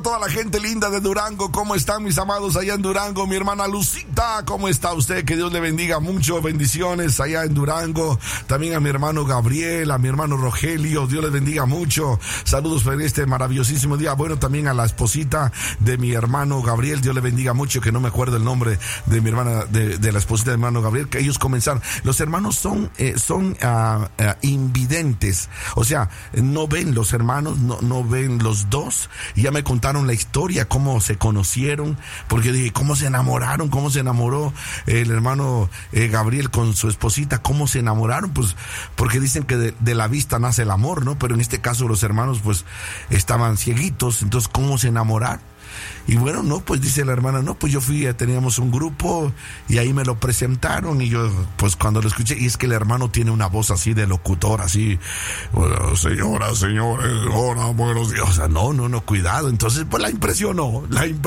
Toda la gente linda de Durango, ¿cómo están mis amados allá en Durango? Mi hermana Lucita, ¿cómo está usted? Que Dios le bendiga mucho, bendiciones allá en Durango. También a mi hermano Gabriel, a mi hermano Rogelio, Dios les bendiga mucho. Saludos por este maravillosísimo día. Bueno, también a la esposita de mi hermano Gabriel, Dios le bendiga mucho, que no me acuerdo el nombre de mi hermana, de la esposita de mi hermano Gabriel, que ellos comenzaron. Los hermanos son invidentes, o sea, no ven los hermanos, no ven los dos. Y ya me contaron la historia, cómo se conocieron, porque dije, cómo se enamoraron, cómo se enamoró el hermano Gabriel con su esposita, cómo se enamoraron, pues porque dicen que de la vista nace el amor, ¿no? Pero en este caso los hermanos pues estaban cieguitos, entonces cómo se enamoraron. Y bueno, no, pues dice la hermana, no, pues yo fui, teníamos un grupo y ahí me lo presentaron y yo, pues cuando lo escuché, y es que el hermano tiene una voz así de locutor, así, bueno, señoras, señores, hola, buenos días, o sea, no, cuidado. Entonces, pues la impresionó.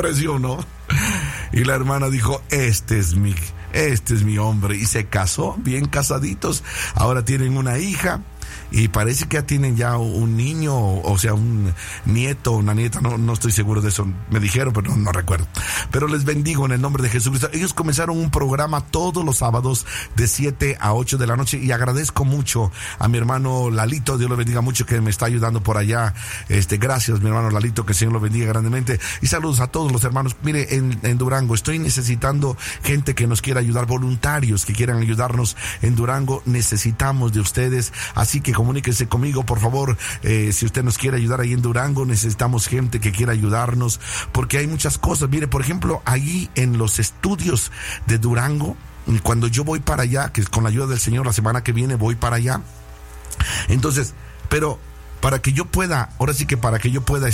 Y la hermana dijo, este es mi hombre, y se casó, bien casaditos, ahora tienen una hija. Y parece que ya tienen ya un niño, o sea, un nieto, una nieta, no estoy seguro de eso, me dijeron, pero no recuerdo. Pero les bendigo en el nombre de Jesucristo. Ellos comenzaron un programa todos los sábados de 7 a 8 de la noche y agradezco mucho a mi hermano Lalito, Dios lo bendiga mucho, que me está ayudando por allá. Gracias, mi hermano Lalito, que el Señor lo bendiga grandemente. Y saludos a todos los hermanos. Mire, en Durango estoy necesitando gente que nos quiera ayudar, voluntarios que quieran ayudarnos en Durango. Necesitamos de ustedes, así que comuníquese conmigo, por favor. Si usted nos quiere ayudar ahí en Durango, necesitamos gente que quiera ayudarnos, porque hay muchas cosas. Mire, por ejemplo, allí en los estudios de Durango, cuando yo voy para allá, que con la ayuda del Señor la semana que viene voy para allá, entonces, pero para que yo pueda, ahora sí que para que yo pueda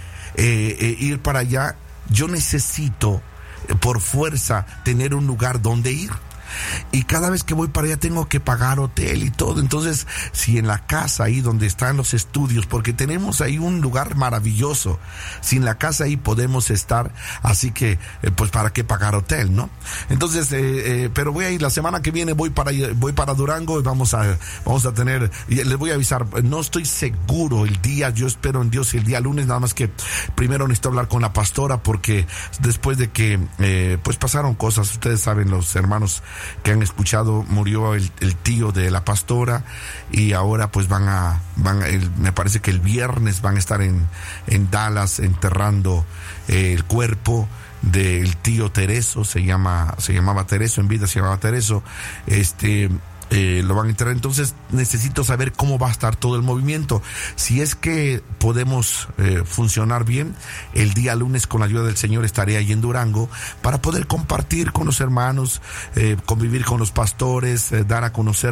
ir para allá, yo necesito por fuerza tener un lugar donde ir. Y cada vez que voy para allá tengo que pagar hotel y todo. Entonces, si en la casa ahí donde están los estudios, porque tenemos ahí un lugar maravilloso, si en la casa ahí podemos estar, así que pues para qué pagar hotel, ¿no? Entonces, pero voy a ir la semana que viene, voy para Durango y vamos a tener, y les voy a avisar, no estoy seguro el día, yo espero en Dios el día lunes, nada más que primero necesito hablar con la pastora, porque después de que pues pasaron cosas, ustedes saben, los hermanos que han escuchado, murió el tío de la pastora, y ahora pues me parece que el viernes van a estar en Dallas enterrando el cuerpo del tío Tereso, se llamaba Tereso, en vida se llamaba Tereso, lo van a enterrar. Entonces necesito saber cómo va a estar todo el movimiento. Si es que podemos funcionar bien, el día lunes con la ayuda del Señor estaré ahí en Durango para poder compartir con los hermanos, convivir con los pastores, dar a conocer